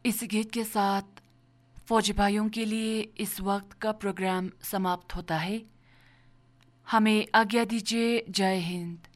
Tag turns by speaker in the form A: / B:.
A: इस गीत के साथ फौजी भाइयों के लिए इस वक्त का प्रोग्राम समाप्त होता है। हमें आज्ञा दीजिए। जय हिंद।